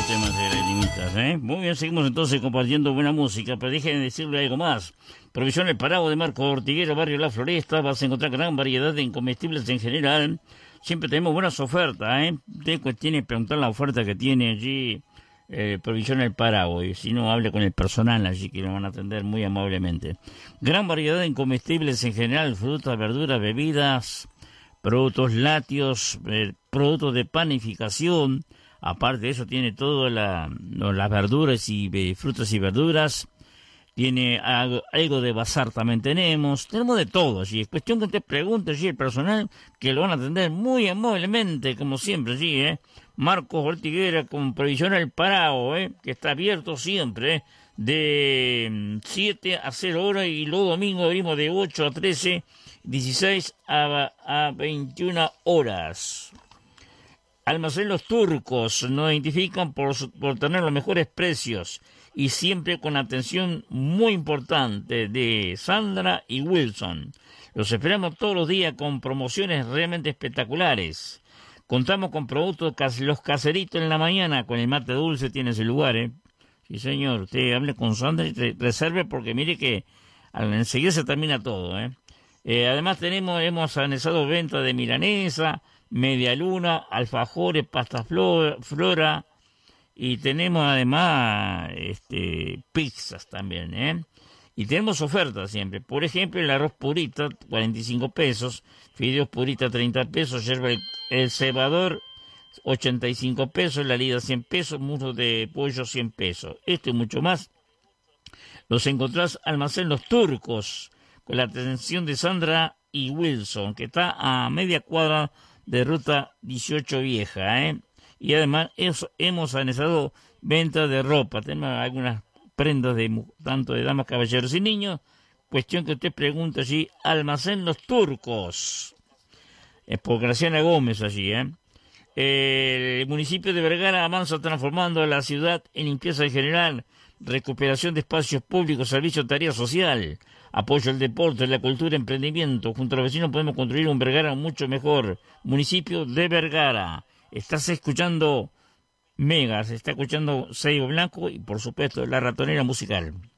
los temas de las limitas, ¿eh? Muy bien, seguimos entonces compartiendo buena música, pero déjenme decirle algo más. Provisión El Parago de Marco Ortiguero, barrio La Floresta, vas a encontrar gran variedad de incomestibles en general. Siempre tenemos buenas ofertas, ¿eh? Usted tiene que preguntar la oferta que tiene allí Provisión El Parago, y si no, hable con el personal allí, que lo van a atender muy amablemente. Gran variedad de incomestibles en general, frutas, verduras, bebidas, productos lácteos, productos de panificación. Aparte de eso, tiene todas las verduras y frutas y verduras. Tiene algo de bazar también tenemos de todo. Allí es cuestión que usted pregunte allí el personal, que lo van a atender muy amablemente, como siempre allí, Marcos Ortiguera con Provisión El Parago, que está abierto siempre, de 7 a 0 horas, y los domingos abrimos de 8 a 13, 16 a 21 horas. Almacén Los Turcos nos identifican por tener los mejores precios y siempre con atención muy importante de Sandra y Wilson. Los esperamos todos los días con promociones realmente espectaculares. Contamos con productos, los caseritos en la mañana, con el mate dulce tiene ese lugar, Sí, señor, usted hable con Sandra y reserve, porque mire que enseguida se termina todo, Además hemos anexado venta de milanesa, media luna, alfajores, pasta flora, y tenemos además pizzas también, Y tenemos ofertas siempre. Por ejemplo, el arroz purita, 45 pesos, fideos purita, 30 pesos, yerba el cebador, 85 pesos, la lida, 100 pesos, muslo de pollo, 100 pesos. Esto y mucho más los encontrás Almacén Los Turcos, con la atención de Sandra y Wilson, que está a media cuadra de Ruta 18 Vieja, Y además hemos anexado venta de ropa. Tenemos algunas prendas tanto de damas, caballeros y niños. Cuestión que usted pregunta allí, Almacén Los Turcos. Es por Graciana Gómez allí, El municipio de Vergara avanza transformando la ciudad en limpieza en general, recuperación de espacios públicos, servicio de tarea social, apoyo al deporte, la cultura, emprendimiento. Junto a los vecinos podemos construir un Vergara mucho mejor. Municipio de Vergara. Estás escuchando Megas, está escuchando Seibo Blanco y, por supuesto, La Ratonera Musical.